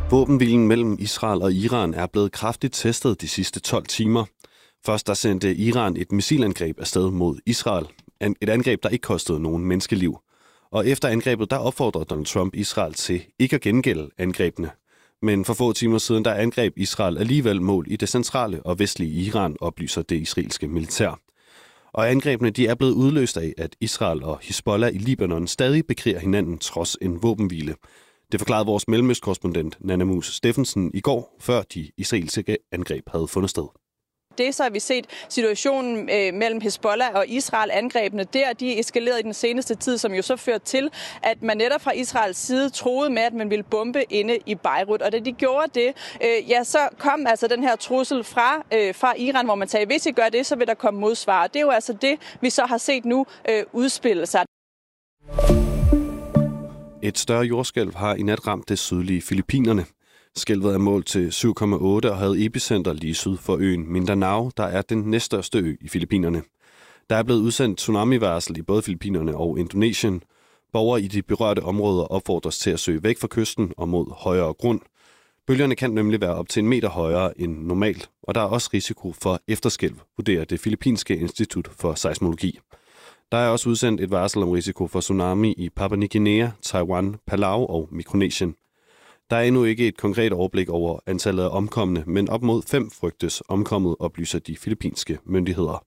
Våbenhvilen mellem Israel og Iran er blevet kraftigt testet de sidste 12 timer. Først der sendte Iran et missilangreb afsted mod Israel. Et angreb, der ikke kostede nogen menneskeliv. Og efter angrebet, der opfordrede Donald Trump Israel til ikke at gengælde angrebene. Men for få timer siden, der angreb Israel alligevel mål i det centrale og vestlige Iran, oplyser det israelske militær. Og angrebene de er blevet udløst af, at Israel og Hizbollah i Libanon stadig bekriger hinanden trods en våbenhvile. Det forklarede vores mellemøstkorrespondent Nanna Mus Steffensen i går, før de israelske angreb havde fundet sted. Det så har vi set situationen mellem Hizbollah og Israel, angrebene der, de eskalerede i den seneste tid, som jo så førte til, at man netop fra Israels side troede med, at man ville bombe inde i Beirut. Og da de gjorde det, så kom altså den her trussel fra Iran, hvor man sagde, hvis I gør det, så vil der komme modsvar. Det er jo altså det, vi så har set nu udspille sig. Et større jordskælv har i nat ramt det sydlige Filippinerne. Skælvet er målt til 7,8 og havde epicenter lige syd for øen Mindanao, der er den næststørste ø i Filippinerne. Der er blevet udsendt tsunami-varsel i både Filippinerne og Indonesien. Borgere i de berørte områder opfordres til at søge væk fra kysten og mod højere grund. Bølgerne kan nemlig være op til 1 meter højere end normalt, og der er også risiko for efterskælv, vurderer det Filippinske Institut for Seismologi. Der er også udsendt et varsel om risiko for tsunami i Papua Ny Guinea, Taiwan, Palau og Mikronesien. Der er endnu ikke et konkret overblik over antallet af omkomne, men op mod 5 frygtes omkommet, oplyser de filippinske myndigheder.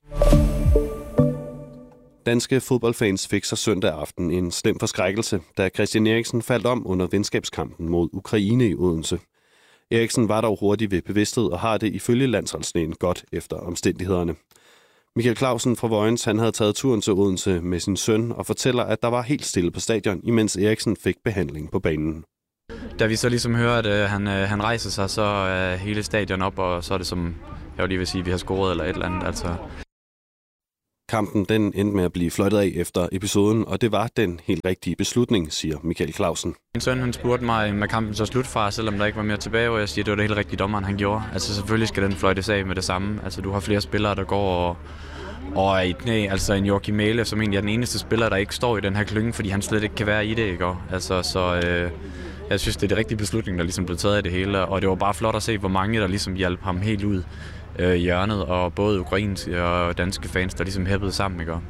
Danske fodboldfans fik sig søndag aften en slem forskrækkelse, da Christian Eriksen faldt om under venskabskampen mod Ukraine i Odense. Eriksen var dog hurtigt ved bevidsthed og har det ifølge landsholdslægen godt efter omstændighederne. Michael Clausen fra Vojens, han havde taget turen til Odense med sin søn og fortæller, at der var helt stille på stadion, imens Eriksen fik behandling på banen. Da vi så ligesom hører, at han rejser sig, så er hele stadion op, og så er det som, jeg vil lige vil sige, vi har scoret eller et eller andet. Altså. Kampen den endte med at blive fløjtet af efter episoden, og det var den helt rigtige beslutning, siger Michael Clausen. Min søn han spurgte mig med kampen så slut fra, selvom der ikke var mere tilbage, og jeg siger, at det var det helt rigtige dommeren, han gjorde. Altså selvfølgelig skal den fløjtes af med det samme. Altså du har flere spillere, der går og er i knæ, altså en Joachim Mæhle, som egentlig er den eneste spiller, der ikke står i den her klynge, fordi han slet ikke kan være i det, ikke? Altså så jeg synes, det er det rigtige beslutning, der ligesom blev taget af det hele, og det var bare flot at se, hvor mange der ligesom hjalp ham helt ud i hjørnet, og både ukrainske og danske fans, der ligesom hæppede sammen, ikke?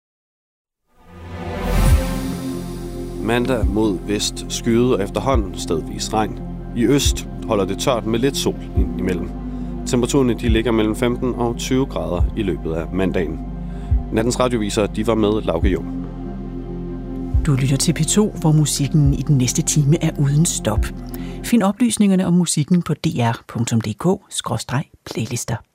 Mandag mod vest skyet og efterhånden stedvis regn. I øst holder det tørt med lidt sol ind imellem. Temperaturerne de ligger mellem 15 og 20 grader i løbet af mandagen. Nattens radioviser de var med Lauke Jung. Du lytter til P2, hvor musikken i den næste time er uden stop. Find oplysningerne om musikken på dr.dk/playlister.